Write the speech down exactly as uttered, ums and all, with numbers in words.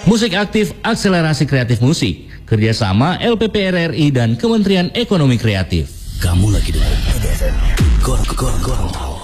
Musik Aktif Akselerasi Kreatif Musik, kerjasama L P P R R I dan Kementerian Ekonomi Kreatif. Kamu lagi dengar Gor Gor Gorontalo.